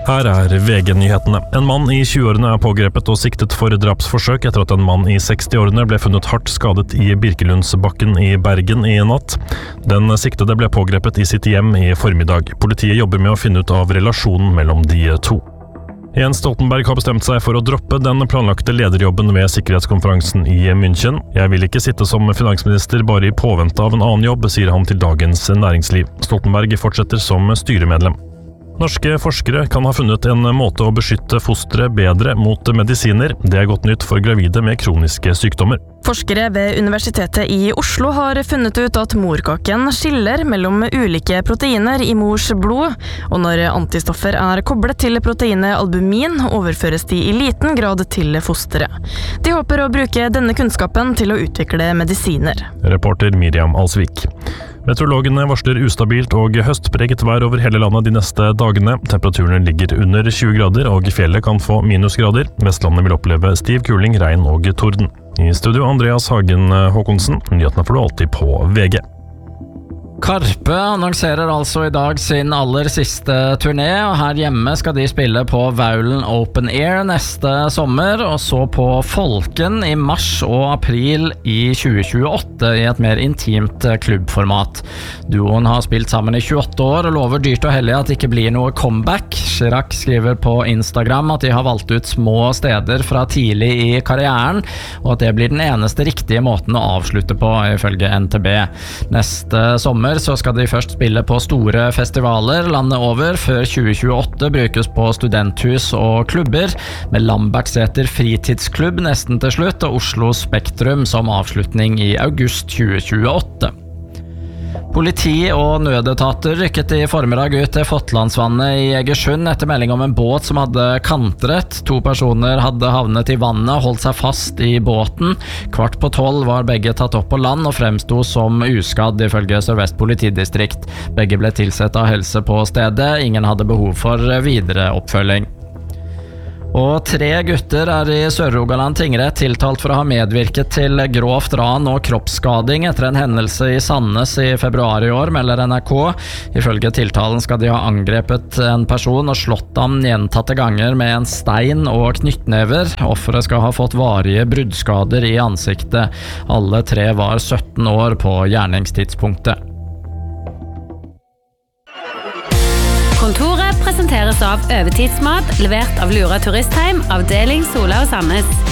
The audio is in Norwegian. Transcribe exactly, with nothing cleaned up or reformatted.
Her er V G-nyhetene. En mann i tjueårene er pågrepet og siktet for drapsforsøk etter at en mann i sekstiårene ble funnet hardt skadet i Birkelundsbakken i Bergen i natt. Den siktede ble pågrepet i sitt hjem i formiddag. Politiet jobber med å finne ut av relasjonen mellom de to. Jens Stoltenberg har bestemt seg for å droppe den planlagte lederjobben ved sikkerhetskonferansen i München. Jeg vil ikke sitte som finansminister bare i påvente av en annen jobb, sier han til Dagens Næringsliv. Stoltenberg fortsetter som styremedlem. Norske forskere kan ha funnet en måte å beskytte fostre bedre mot medisiner. Det er godt nytt for gravide med kroniske sykdommer. Forskere ved Universitetet i Oslo har funnet ut at morkaken skiller mellom ulike proteiner i mors blod, og når antistoffer er koblet til proteinet albumin, overføres de i liten grad til fosteret. De håper å bruke denne kunnskapen til å utvikle medisiner. Reporter Miriam Alsvik. Meteorologene varsler ustabilt og høstpreget vær over hele landet de neste dagene. Temperaturen ligger under tjue grader, og fjellet kan få minusgrader. Vestlandet vil oppleve stiv kuling, regn og torden. I studio Andreas Hagen Håkonsen. Nyhetene får du alltid på V G. Karpe annonserer altså i dag sin aller siste turné, og her hjemme skal de spille på Vaulen Open Air neste sommer, og så på Folken i mars og april i tjue tjueåtte i et mer intimt klubbformat. Duoen har spilt sammen i tjueåtte år og lover dyrt og hellig at det ikke blir noe comeback. Chirac skriver på Instagram at de har valgt ut små steder fra tidlig i karrieren, og at det blir den eneste riktige måten å avslutte på, ifølge N T B. Neste sommer så skal de først spille på store festivaler landet over, før tjue tjueåtte brukes på studenthus og klubber, med Lambertseter fritidsklubb nesten til slutt, og Oslo Spektrum som avslutning i august tjue tjueåtte. Politi og nødetater rykket i formiddag ut til Fotlandsvannet i Egersund etter melding om en båt som hadde kantret. To personer hadde havnet i vannet, holdt seg fast i båten. Kvart på tolv var begge tatt opp på land og fremsto som uskadd, ifølge Sør-Vest politidistrikt. Begge ble tilsett av helse på stedet. Ingen hadde behov for videre oppfølging. Og tre gutter er i Sør-Rogaland tingrett tiltalt for å ha medvirket til grovt ran og kroppsskading etter en hendelse i Sandnes i februar i år, melder N R K. Ifølge tiltalen skal de ha angrepet en person og slått ham gjentatte ganger med en stein og knyttnever. Offeret skal ha fått varige bruddskader i ansiktet. Alle tre var sytten år på gjerningstidspunktet. Kontoret presenteres av Øvetidsmat, levert av Lura Turistheim, avdeling Sola og Sandnes.